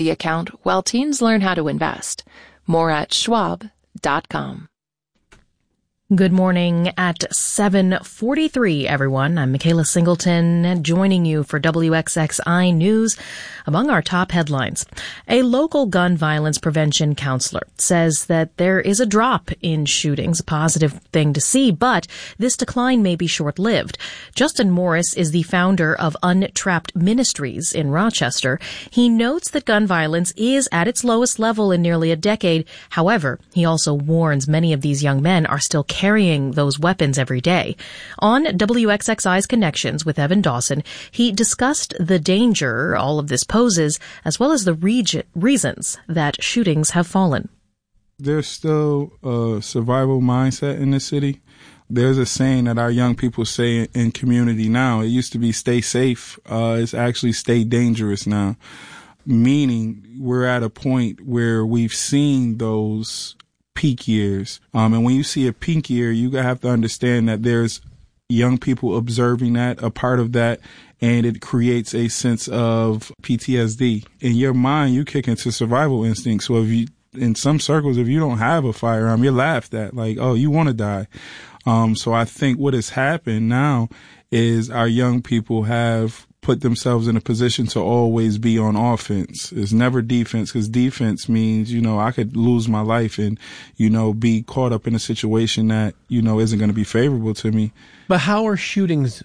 the account while teens learn how to invest. More at schwab.com. Good morning at 7:43, everyone. I'm Michaela Singleton, joining you for WXXI News. Among our top headlines, a local gun violence prevention counselor says that there is a drop in shootings, a positive thing to see, but this decline may be short-lived. Justin Morris is the founder of Untrapped Ministries in Rochester. He notes that gun violence is at its lowest level in nearly a decade. However, he also warns many of these young men are still carrying those weapons every day. On WXXI's Connections with Evan Dawson, he discussed the danger all of this poses, as well as the reasons that shootings have fallen. There's still a survival mindset in the city. There's a saying that our young people say in community now. It used to be stay safe. It's actually stay dangerous now. Meaning we're at a point where we've seen those peak years. And when you see a peak year, you have to understand that there's young people observing that, a part of that, and it creates a sense of PTSD. In your mind, you kick into survival instinct. So if you, in some circles, if you don't have a firearm, you're laughed at, like, oh, you want to die. So I think what has happened now is our young people have put themselves in a position to always be on offense. It's never defense, because defense means, I could lose my life and, be caught up in a situation that, isn't going to be favorable to me. But how are shootings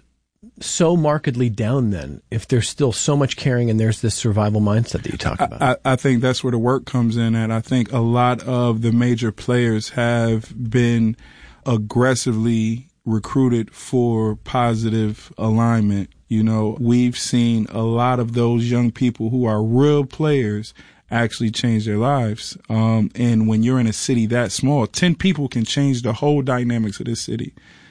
so markedly down then, if there's still so much caring and there's this survival mindset that you talk about? I think that's where the work comes in at. I think a lot of the major players have been aggressively recruited for positive alignment. We've seen a lot of those young people who are real players actually change their lives. And when you're in a city that small, 10 people can change the whole dynamics of this city.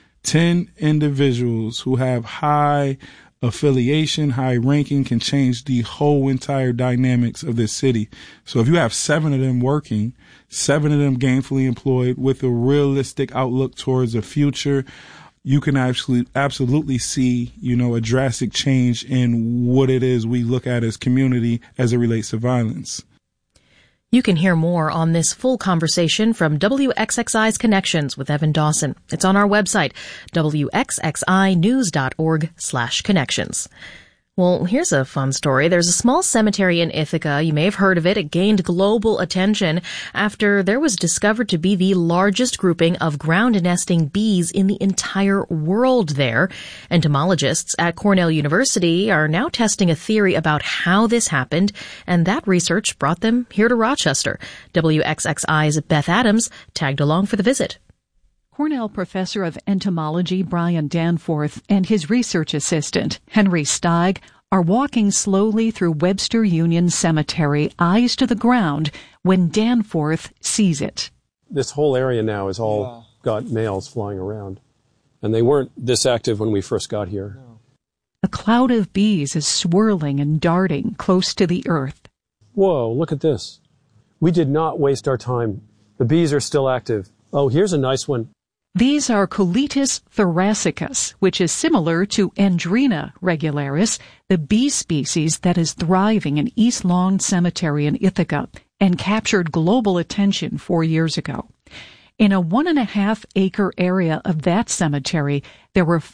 10 individuals who have high affiliation, high ranking can change the whole entire dynamics of this city. So if you have 7 of them working, 7 of them gainfully employed with a realistic outlook towards the future, you can actually absolutely see, a drastic change in what it is we look at as community as it relates to violence. You can hear more on this full conversation from WXXI's Connections with Evan Dawson. It's on our website, wxinews.org/connections. Well, here's a fun story. There's a small cemetery in Ithaca. You may have heard of it. It gained global attention after there was discovered to be the largest grouping of ground nesting bees in the entire world there. Entomologists at Cornell University are now testing a theory about how this happened, and that research brought them here to Rochester. WXXI's Beth Adams tagged along for the visit. Cornell professor of entomology Brian Danforth and his research assistant, Henry Steig, are walking slowly through Webster Union Cemetery, eyes to the ground, when Danforth sees it. This whole area now is all got males flying around, and they weren't this active when we first got here. A cloud of bees is swirling and darting close to the earth. Whoa, look at this. We did not waste our time. The bees are still active. Oh, here's a nice one. These are Colitis thoracicus, which is similar to Andrena regularis, the bee species that is thriving in East Lawn Cemetery in Ithaca and captured global attention 4 years ago. In a 1.5-acre area of that cemetery, there were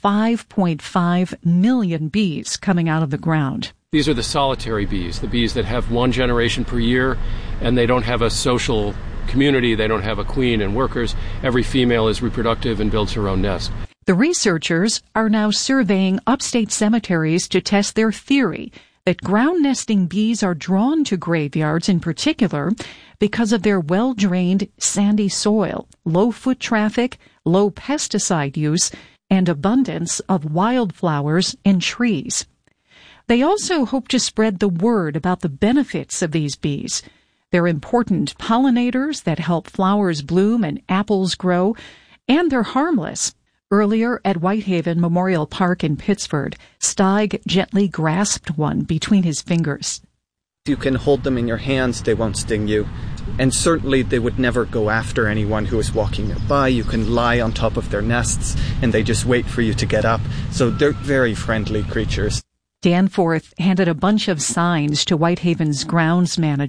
5.5 million bees coming out of the ground. These are the solitary bees, the bees that have one generation per year, and they don't have a social community, they don't have a queen and workers. Every female is reproductive and builds her own nest. The researchers are now surveying upstate cemeteries to test their theory that ground nesting bees are drawn to graveyards in particular because of their well-drained sandy soil, low foot traffic, low pesticide use, and abundance of wildflowers and trees. They also hope to spread the word about the benefits of these bees. They're important pollinators that help flowers bloom and apples grow, and they're harmless. Earlier at Whitehaven Memorial Park in Pittsford, Steig gently grasped one between his fingers. You can hold them in your hands, they won't sting you. And certainly they would never go after anyone who is walking nearby. You can lie on top of their nests, and they just wait for you to get up. So they're very friendly creatures. Danforth handed a bunch of signs to Whitehaven's grounds manager.